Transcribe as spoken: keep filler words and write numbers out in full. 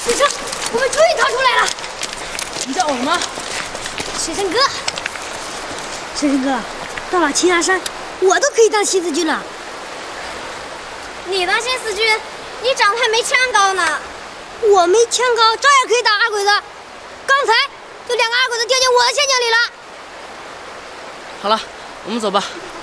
水车，我们终于逃出来了。 你找我吗？ 水神哥，水神哥，到了青崖山，我都可以当新四军了。 你当新四军，你长得还没枪高呢。 我没枪高，照样可以打二鬼子。刚才就两个二鬼子掉进我的陷阱里了。 好了，我们走吧。